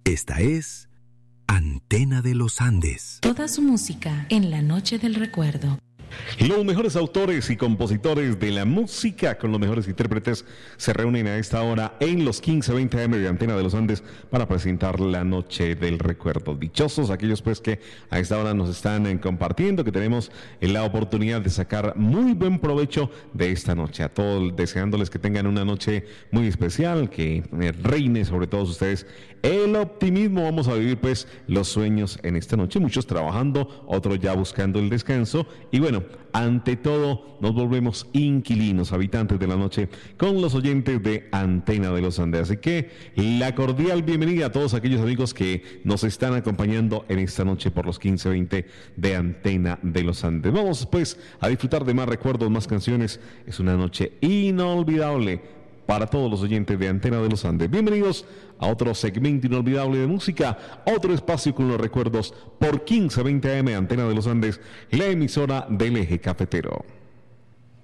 Esta es Antena de los Andes. Toda su música en la noche del recuerdo. Los mejores autores y compositores de la música con los mejores intérpretes se reúnen a esta hora en los 15:20 AM de Antena de los Andes para presentar la noche del recuerdo. Dichosos aquellos pues que a esta hora nos están compartiendo, que tenemos la oportunidad de sacar muy buen provecho de esta noche. A todos deseándoles que tengan una noche muy especial, que reine sobre todos ustedes el optimismo. Vamos a vivir pues los sueños en esta noche, muchos trabajando, otros ya buscando el descanso y bueno, ante todo nos volvemos inquilinos, habitantes de la noche con los oyentes de Antena de los Andes. Así que la cordial bienvenida a todos aquellos amigos que nos están acompañando en esta noche por los 15:20 de Antena de los Andes. Vamos pues a disfrutar de más recuerdos, más canciones. Es una noche inolvidable para todos los oyentes de Antena de los Andes. Bienvenidos a otro segmento inolvidable de música, otro espacio con los recuerdos por 15:20 AM Antena de los Andes, la emisora del Eje Cafetero.